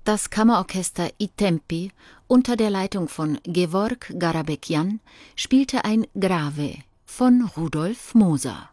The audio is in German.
Das Kammerorchester I Tempi unter der Leitung von Geworg Garabekjan spielte ein Grave von Rudolf Moser.